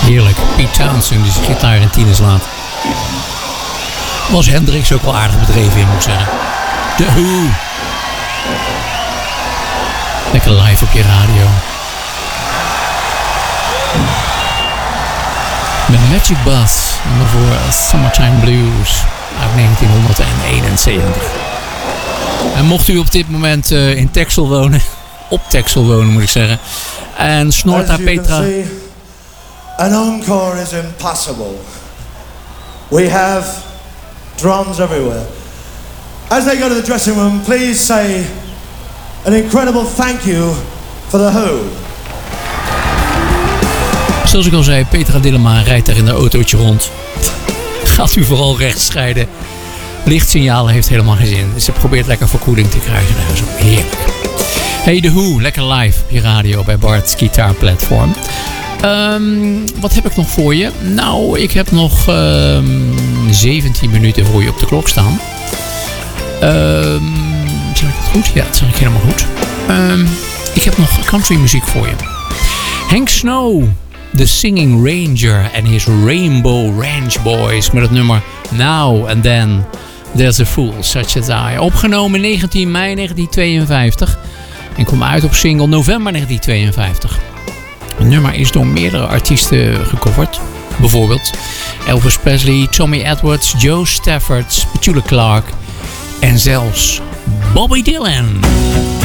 Heerlijk. Pete Townshend die zijn gitaar in tienen slaat. Was Hendrix ook wel aardig bedreven in, moet ik zeggen. The Who. Lekker live op je radio. Met Magic Bus. En voor Summertime Blues uit 1971. En mocht u op dit moment in Texel wonen. Op Texel wonen, moet ik zeggen. En snort naar Petra. An encore is impossible. We have drums everywhere. As they go to the dressing room, please say an incredible thank you for the Who. Zoals ik al zei, Petra Dillema rijdt daar in haar autootje rond. Gaat u vooral rechts rijden. Lichtsignalen heeft helemaal geen zin. Ze probeert lekker verkoeling te krijgen. Dat is ook heerlijk. Hey, The Who, lekker live op je radio bij Bart's Guitar Platform. Wat heb ik nog voor je? Nou, ik heb nog 17 minuten voor je op de klok staan. Zeg ik dat goed? Ja, dat zeg ik helemaal goed. Ik heb nog country muziek voor je. Hank Snow, The Singing Ranger en his Rainbow Ranch Boys met het nummer Now and Then There's a Fool Such As I. Opgenomen in 19 mei 1952 en kwam uit op single november 1952. Het nummer is door meerdere artiesten gecoverd. Bijvoorbeeld Elvis Presley, Tommy Edwards, Joe Stafford, Petula Clark en zelfs Bobby Dylan.